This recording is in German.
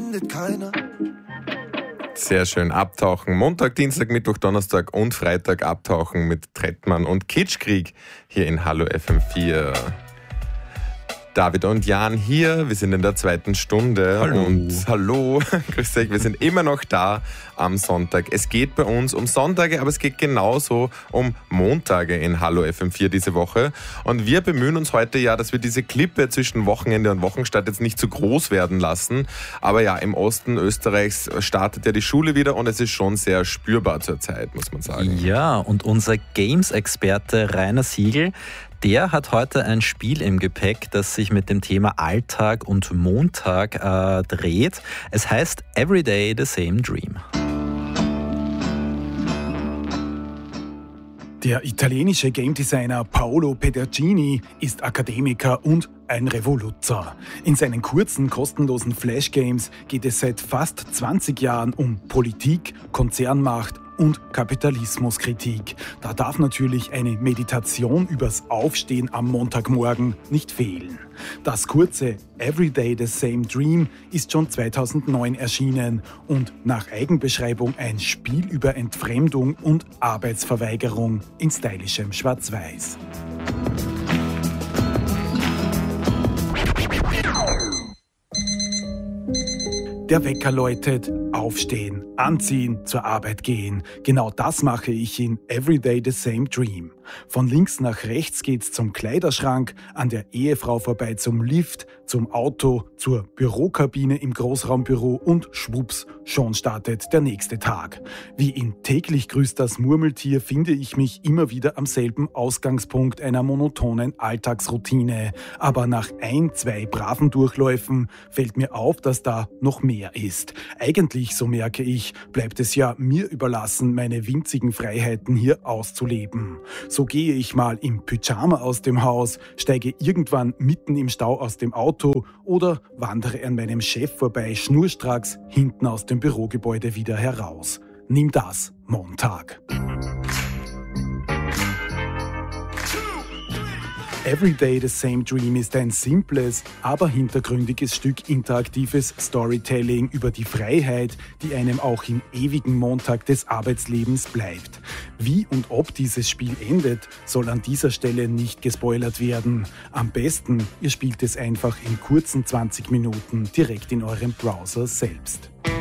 findet keiner. Sehr schön. Abtauchen. Montag, Dienstag, Mittwoch, Donnerstag und Freitag abtauchen mit Trettmann und Kitschkrieg hier in Hallo FM4. David und Jan hier, wir sind in der zweiten Stunde. Hallo. Und hallo, grüß euch, wir sind immer noch da am Sonntag. Es geht bei uns um Sonntage, aber es geht genauso um Montage in Hallo FM4 diese Woche. Und wir bemühen uns heute ja, dass wir diese Klippe zwischen Wochenende und Wochenstart jetzt nicht zu groß werden lassen. Aber ja, im Osten Österreichs startet ja die Schule wieder und es ist schon sehr spürbar zurzeit, muss man sagen. Ja, und unser Games-Experte Rainer Siegel, der hat heute ein Spiel im Gepäck, das sich mit dem Thema Alltag und Montag dreht. Es heißt Everyday the Same Dream. Der italienische Game Designer Paolo Pedercini ist Akademiker und ein Revoluzer. In seinen kurzen, kostenlosen Flash-Games geht es seit fast 20 Jahren um Politik, Konzernmacht und Kapitalismuskritik. Da darf natürlich eine Meditation übers Aufstehen am Montagmorgen nicht fehlen. Das kurze Everyday the Same Dream ist schon 2009 erschienen und nach Eigenbeschreibung ein Spiel über Entfremdung und Arbeitsverweigerung in stylischem Schwarz-Weiß. Der Wecker läutet, aufstehen, anziehen, zur Arbeit gehen. Genau das mache ich in Everyday the Same Dream. Von links nach rechts geht's zum Kleiderschrank, an der Ehefrau vorbei zum Lift, zum Auto, zur Bürokabine im Großraumbüro und schwupps, schon startet der nächste Tag. Wie in Täglich grüßt das Murmeltier finde ich mich immer wieder am selben Ausgangspunkt einer monotonen Alltagsroutine. Aber nach 1-2 braven Durchläufen fällt mir auf, dass da noch mehr ist. Eigentlich, so merke ich, bleibt es ja mir überlassen, meine winzigen Freiheiten hier auszuleben. So gehe ich mal im Pyjama aus dem Haus, steige irgendwann mitten im Stau aus dem Auto oder wandere an meinem Chef vorbei, schnurstracks hinten aus dem Bürogebäude wieder heraus. Nimm das, Montag. Everyday the Same Dream ist ein simples, aber hintergründiges Stück interaktives Storytelling über die Freiheit, die einem auch im ewigen Montag des Arbeitslebens bleibt. Wie und ob dieses Spiel endet, soll an dieser Stelle nicht gespoilert werden. Am besten, ihr spielt es einfach in kurzen 20 Minuten direkt in eurem Browser selbst.